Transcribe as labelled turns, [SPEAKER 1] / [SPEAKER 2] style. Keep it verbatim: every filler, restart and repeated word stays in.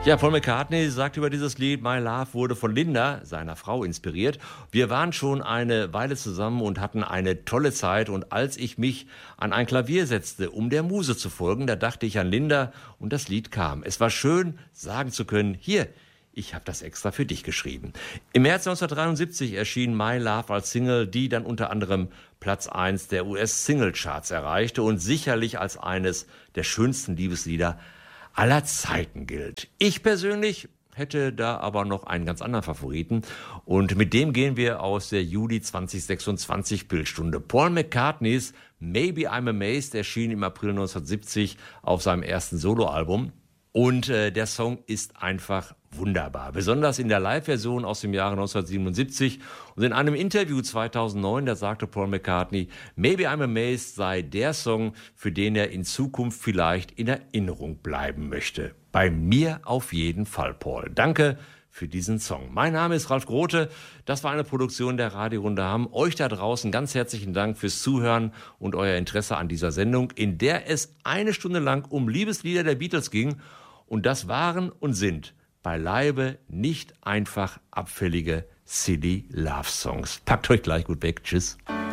[SPEAKER 1] Ja, Paul McCartney sagt über dieses Lied, My Love wurde von Linda, seiner Frau, inspiriert. Wir waren schon eine Weile zusammen und hatten eine tolle Zeit. Und als ich mich an ein Klavier setzte, um der Muse zu folgen, da dachte ich an Linda und das Lied kam. Es war schön, sagen zu können, hier, ich habe das extra für dich geschrieben. Im März neunzehnhundertdreiundsiebzig erschien My Love als Single, die dann unter anderem Platz eins der U S-Single-Charts erreichte und sicherlich als eines der schönsten Liebeslieder aller Zeiten gilt. Ich persönlich hätte da aber noch einen ganz anderen Favoriten und mit dem gehen wir aus der Juli zweitausendsechsundzwanzig Bildstunde. Paul McCartneys Maybe I'm Amazed erschien im April neunzehnhundertsiebzig auf seinem ersten Soloalbum und äh, der Song ist einfach wunderbar, besonders in der Live-Version aus dem Jahre neunzehnhundertsiebenundsiebzig. Und in einem Interview zweitausendneun, da sagte Paul McCartney, Maybe I'm Amazed sei der Song, für den er in Zukunft vielleicht in Erinnerung bleiben möchte. Bei mir auf jeden Fall, Paul. Danke für diesen Song. Mein Name ist Ralf Grote. Das war eine Produktion der Radiorunde Hamm. Euch da draußen ganz herzlichen Dank fürs Zuhören und euer Interesse an dieser Sendung, in der es eine Stunde lang um Liebeslieder der Beatles ging. Und das waren und sind beileibe nicht einfach abfällige Silly Love Songs. Packt euch gleich gut weg. Tschüss.